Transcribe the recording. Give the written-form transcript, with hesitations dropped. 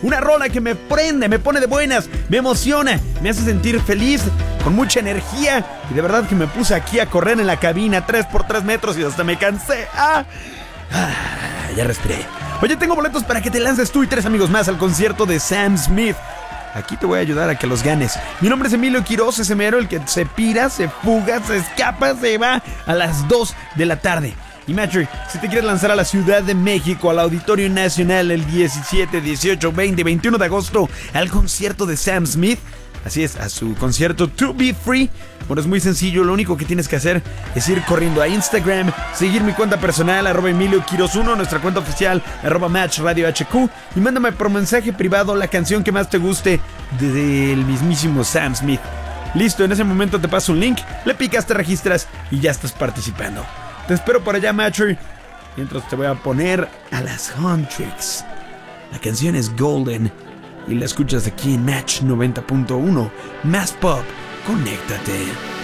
Una rola que me prende, me pone de buenas, me emociona, me hace sentir feliz, con mucha energía. Y de verdad que me puse aquí a correr en la cabina 3x3 metros y hasta me cansé. Ya respiré. Oye, tengo boletos para que te lances tú y 3 amigos más al concierto de Sam Smith. Aquí te voy a ayudar a que los ganes. Mi nombre es Emilio Quiroz, ese mero, el que se pira, se fuga, se escapa, se va a las 2 de la tarde. Y Matcher, si te quieres lanzar a la Ciudad de México, al Auditorio Nacional el 17, 18, 20 y 21 de agosto, al concierto de Sam Smith, así es, a su concierto To Be Free. Bueno, es muy sencillo, lo único que tienes que hacer es ir corriendo a Instagram, seguir mi cuenta personal, @EmilioQuiroz1, nuestra cuenta oficial, @MatchRadioHQ, y mándame por mensaje privado la canción que más te guste del mismísimo Sam Smith. Listo, en ese momento te paso un link, le picas, te registras y ya estás participando. Te espero por allá, Matcher. Mientras te voy a poner a las Huntrix. La canción es Golden y la escuchas aquí en Match 90.1. Más pop, conéctate.